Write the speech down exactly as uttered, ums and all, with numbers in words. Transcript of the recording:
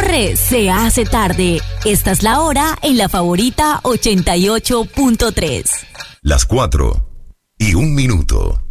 corre, se hace tarde. Esta es la hora en La Favorita ochenta y ocho punto tres. Las cuatro y un minuto.